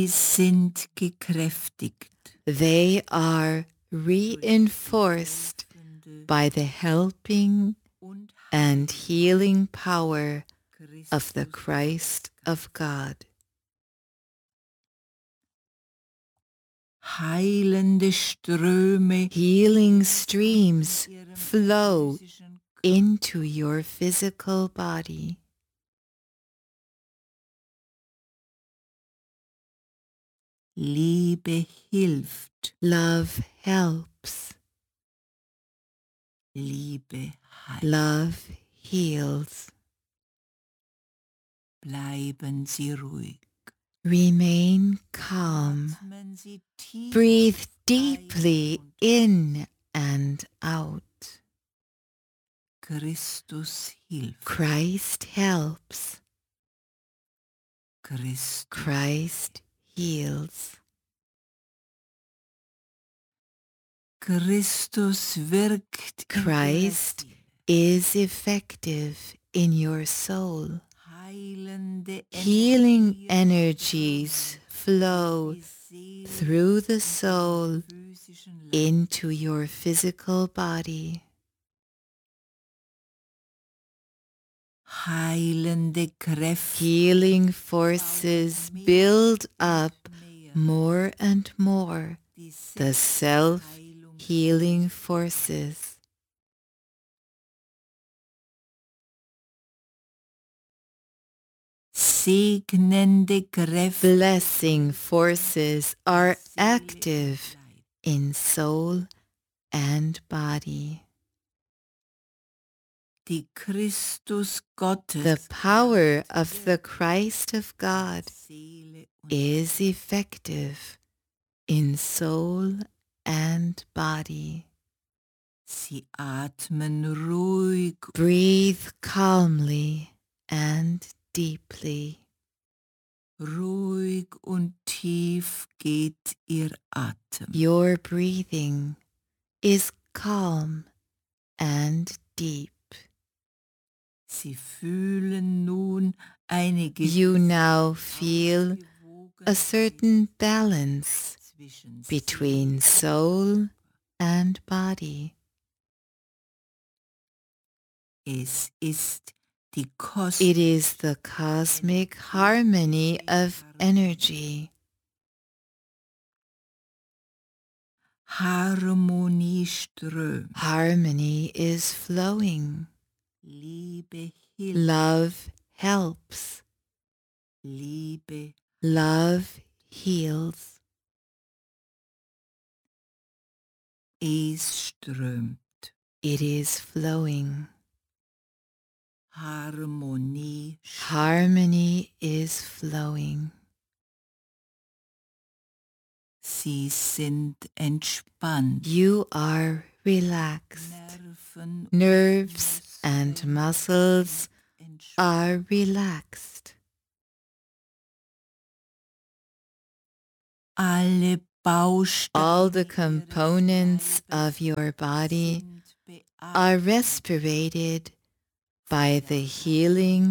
sind gekräftigt. They are reinforced by the helping and healing power of the Christ of God. Heilende Ströme Healing streams flow into your physical body. Liebe hilft. Love helps. Liebe heilt. Love heals. Bleiben Sie ruhig. Remain calm. Atmen Sie tief Breathe ein deeply und in and out. Christus hilft. Christ helps. Christ heals. Christus wirkt in Ihrer Christ Seele. is effective in your soul. Heilende Healing energies energies flow through the soul into your physical body. Heilende Kräfte. Healing forces build up more and more the self-healing forces. Segnende Kräfte. Blessing forces are active in soul and body. Die Christus Gottes. The power of the Christ of God Seele und is effective in soul and body. Sie atmen ruhig. Breathe calmly and deeply. Ruhig und tief geht Ihr Atem. Your breathing is calm and deep. Sie fühlen nun eine You now feel a certain balance between soul and body. Es ist die It is the cosmic harmony of energy. Harmonie strömt. Harmony is flowing. Liebe hilft. Love helps. Liebe Love heals. es strömt. It is flowing. Harmonie Harmony is flowing. Sie sind entspannt. You are relaxed. Nerven Nerves and muscles are relaxed. Alle Bausteine All the components of your body are respirated by the healing